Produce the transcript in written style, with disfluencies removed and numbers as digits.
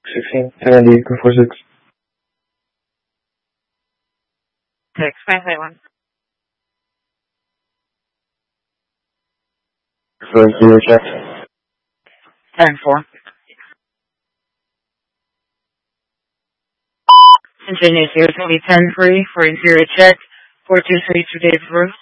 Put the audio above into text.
1670, 246. Text 551. For zero check. 10-4. Continue 0 10-3 for 0 check. 423 to Dave Bruce.